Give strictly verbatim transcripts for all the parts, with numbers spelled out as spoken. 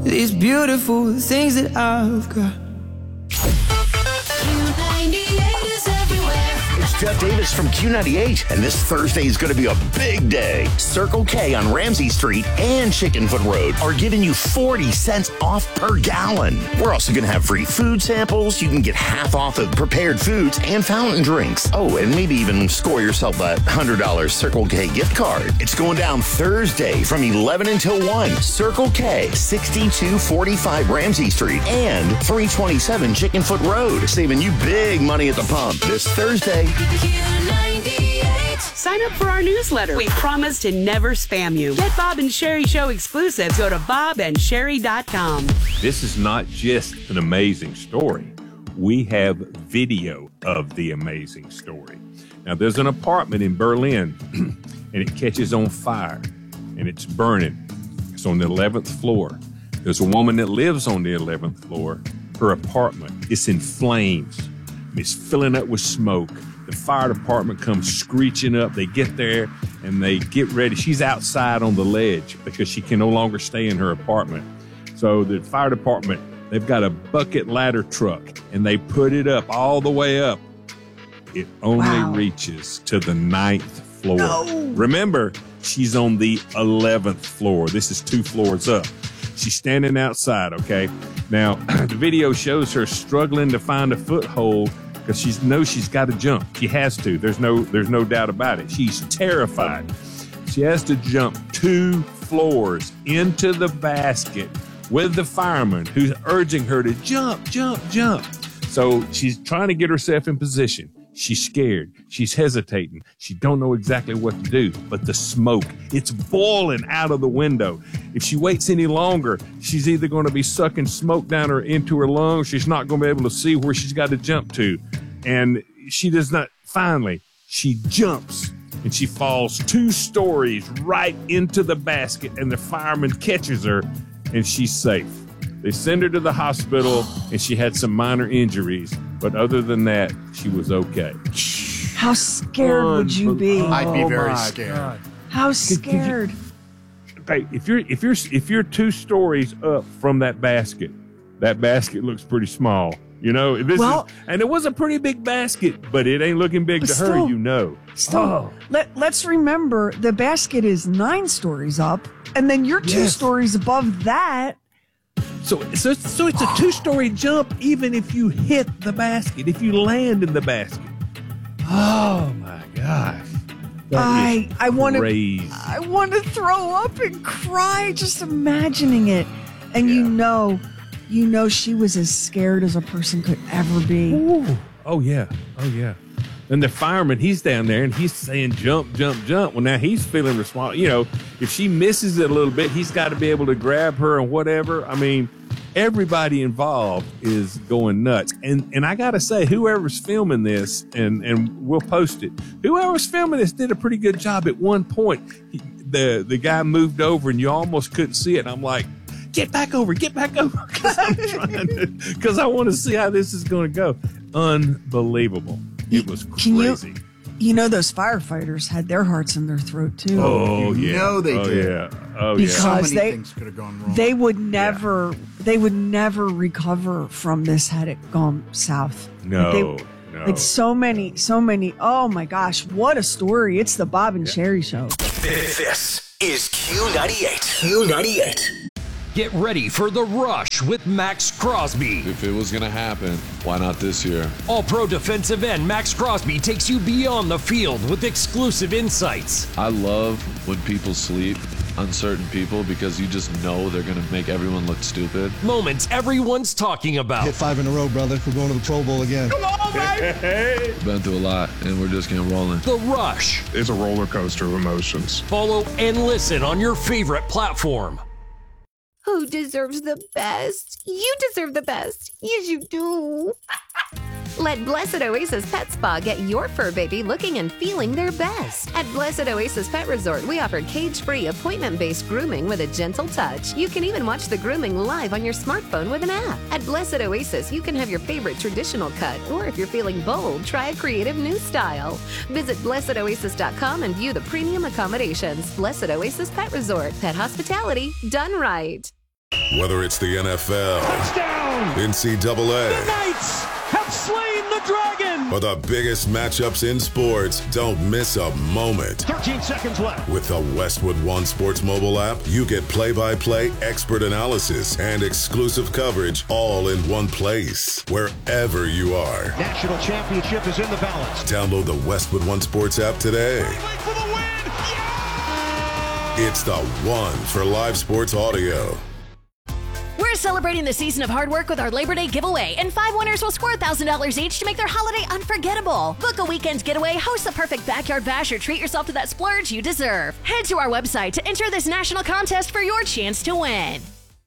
these beautiful things that I've got. It's Jeff Davis from Q ninety-eight, and this Thursday is going to be a big day. Circle K on Ramsey Street and Chickenfoot Road are giving you forty cents off per gallon. We're also going to have free food samples. You can get half off of prepared foods and fountain drinks. Oh, and maybe even score yourself that one hundred dollars Circle K gift card. It's going down Thursday from eleven until one. Circle K, sixty-two forty-five Ramsey Street and three twenty-seven Chickenfoot Road, saving you big money at the pump this Thursday. Sign up for our newsletter. We promise to never spam you. Get Bob and Sherry Show exclusives. Go to bob and sherry dot com. This is not just an amazing story. We have video of the amazing story. Now, there's an apartment in Berlin, and it catches on fire, and it's burning. It's on the eleventh floor. There's a woman that lives on the eleventh floor. Her apartment is in flames. It's filling up with smoke. The fire department comes screeching up. They get there and they get ready. She's outside on the ledge because she can no longer stay in her apartment. So the fire department, they've got a bucket ladder truck and they put it up all the way up. It only wow. reaches to the ninth floor. No. Remember, she's on the eleventh floor. This is two floors up. She's standing outside, okay? Now, the video shows her struggling to find a foothold because she knows she's got to jump. She has to. There's no, there's no doubt about it. She's terrified. She has to jump two floors into the basket with the fireman who's urging her to jump, jump, jump. So she's trying to get herself in position. She's scared. She's hesitating. She don't know exactly what to do. But the smoke, it's boiling out of the window. If she waits any longer, she's either going to be sucking smoke down her into her lungs. She's not going to be able to see where she's got to jump to. And she does not. Finally, she jumps and she falls two stories right into the basket. And the fireman catches her and she's safe. They send her to the hospital and she had some minor injuries. But other than that, she was okay. How scared would you be? I'd be very oh scared. God. How scared? Hey, if you're if you're if you're two stories up from that basket, that basket looks pretty small. You know, this well, is, and it was a pretty big basket, but it ain't looking big to still, her. You know. Still, oh. let let's remember the basket is nine stories up, and then you're two yes. stories above that. So, so, so it's a two-story jump, even if you hit the basket, if you land in the basket. Oh my gosh! That I I want to crazy. I want to throw up and cry just imagining it, and Yeah. you know, you know she was as scared as a person could ever be. Ooh. Oh yeah, oh yeah. And the fireman, he's down there and he's saying jump, jump, jump. Well, now he's feeling responsible. You know, if she misses it a little bit, he's got to be able to grab her and whatever. I mean, everybody involved is going nuts. And and I got to say, whoever's filming this, and, and we'll post it, whoever's filming this did a pretty good job. At one point, he, the, the guy moved over and you almost couldn't see it. And I'm like, get back over, get back over. Because I want to see how this is going to go. Unbelievable. It was crazy. You, you know, those firefighters had their hearts in their throat, too. Oh, You yeah. know they oh, did. Yeah. Oh, Because So yeah. many they- things could have gone wrong. They would never, they would never recover from this had it gone south. No, Like, they- no. Like so many, so many. Oh my gosh, what a story! It's the Bob and Sherry Show. This is Q ninety-eight. Q ninety-eight. Get ready for The Rush with Max Crosby. If it was going to happen, why not this year? All-pro defensive end Max Crosby takes you beyond the field with exclusive insights. I love when people sleep, uncertain people, because you just know they're going to make everyone look stupid. Moments everyone's talking about. Hit five in a row, brother. We're going to the Pro Bowl again. Come on, baby! Been through a lot, and we're just getting rolling. The Rush. It's a roller coaster of emotions. Follow and listen on your favorite platform. Who deserves the best? You deserve the best. Yes, you do. Let Blessed Oasis Pet Spa get your fur baby looking and feeling their best. At Blessed Oasis Pet Resort, we offer cage-free, appointment-based grooming with a gentle touch. You can even watch the grooming live on your smartphone with an app. At Blessed Oasis, you can have your favorite traditional cut, or if you're feeling bold, try a creative new style. Visit blessed oasis dot com and view the premium accommodations. Blessed Oasis Pet Resort. Pet hospitality done right. Whether it's the N F L, touchdown, N C double A, the Knights have slain the dragon, or the biggest matchups in sports, don't miss a moment. thirteen seconds left. With the Westwood One Sports mobile app, you get play-by-play expert analysis and exclusive coverage all in one place, wherever you are. National championship is in the balance. Download the Westwood One Sports app today. For the win. Yeah! It's the one for live sports audio. We're celebrating the season of hard work with our Labor Day giveaway, and five winners will score one thousand dollars each to make their holiday unforgettable. Book a weekend's getaway, host the perfect backyard bash, or treat yourself to that splurge you deserve. Head to our website to enter this national contest for your chance to win.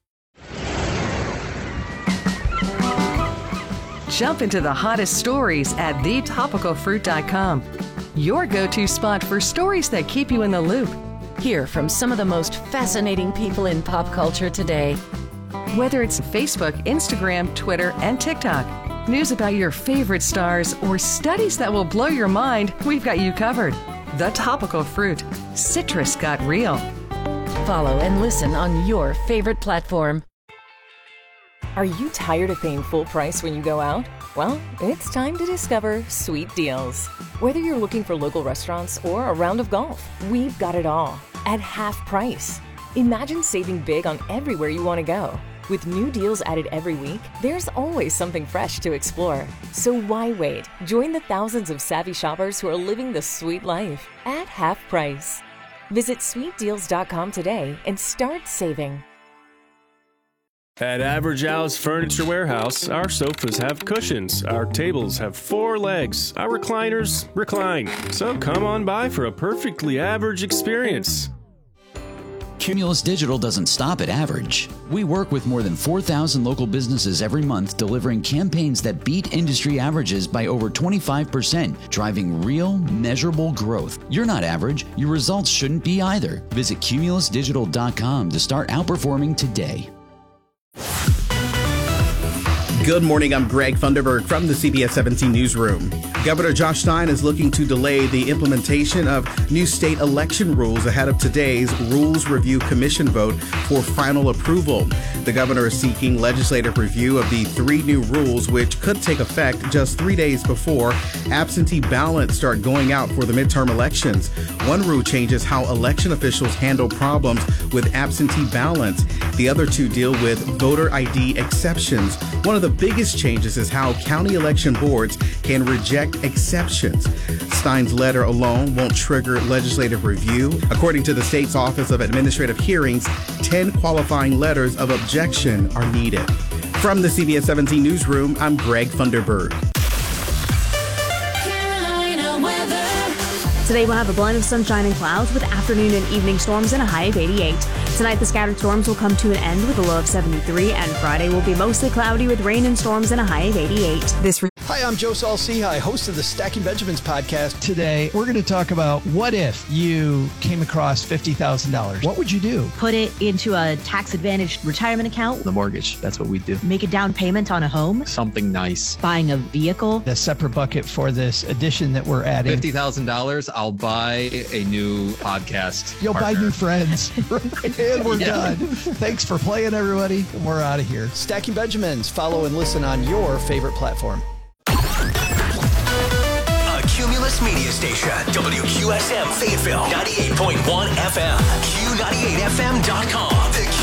Jump into the hottest stories at the topical fruit dot com. Your go-to spot for stories that keep you in the loop. Hear from some of the most fascinating people in pop culture today. Whether it's Facebook, Instagram, Twitter, and TikTok, news about your favorite stars, or studies that will blow your mind, we've got you covered. The Topical Fruit. Citrus got real. Follow and listen on your favorite platform. Are you tired of paying full price when you go out? Well, it's time to discover Sweet Deals. Whether you're looking for local restaurants or a round of golf, we've got it all at half price. Imagine saving big on everywhere you want to go. With new deals added every week, there's always something fresh to explore. So why wait? Join the thousands of savvy shoppers who are living the sweet life at half price. Visit sweet deals dot com today and start saving. At Average Al's Furniture Warehouse, our sofas have cushions, our tables have four legs, our recliners recline. So come on by for a perfectly average experience. Cumulus Digital doesn't stop at average. We work with more than four thousand local businesses every month, delivering campaigns that beat industry averages by over twenty-five percent, driving real, measurable growth. You're not average. Your results shouldn't be either. Visit cumulus digital dot com to start outperforming today. Good morning, I'm Greg Thunderberg from the C B S seventeen Newsroom. Governor Josh Stein is looking to delay the implementation of new state election rules ahead of today's Rules Review Commission vote for final approval. The governor is seeking legislative review of the three new rules, which could take effect just three days before absentee ballots start going out for the midterm elections. One rule changes how election officials handle problems with absentee ballots. The other two deal with voter I D exceptions. One of the biggest changes is how county election boards can reject exceptions. Stein's letter alone won't trigger legislative review. According to the state's Office of Administrative Hearings, ten qualifying letters of objection are needed. From the C B S seventeen Newsroom, I'm Greg Thunderberg. Today we'll have a blend of sunshine and clouds with afternoon and evening storms and a high of eighty-eight. Tonight the scattered storms will come to an end with a low of seventy-three, and Friday will be mostly cloudy with rain and storms and a high of eighty-eight. This Hi, I'm Joe Saul-Sehy, host of the Stacking Benjamins podcast. Today, we're going to talk about what if you came across fifty thousand dollars? What would you do? Put it into a tax-advantaged retirement account. The mortgage, that's what we do. Make a down payment on a home. Something nice. Buying a vehicle. A separate bucket for this addition that we're adding. fifty thousand dollars, I'll buy a new podcast You'll partner. buy new friends. And we're yeah. done. Thanks for playing, everybody. We're out of here. Stacking Benjamins. Follow and listen on your favorite platform. Cumulus Media Station, W Q S M Fayetteville, ninety-eight point one F M, Q ninety-eight F M dot com. The